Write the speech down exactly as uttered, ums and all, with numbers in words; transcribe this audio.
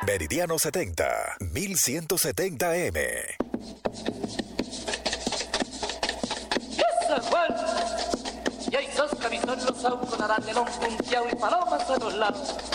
Meridiano setenta, mil ciento setenta M. ¡Yes, Juan! Y hay dos camisones, los sauconaran de long punteado y palomas a los lados.